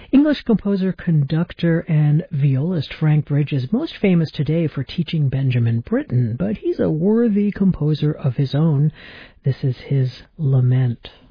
English composer, conductor, and violist Frank Bridge is most famous today for teaching Benjamin Britten, but he's a worthy composer of his own. This is his Lament.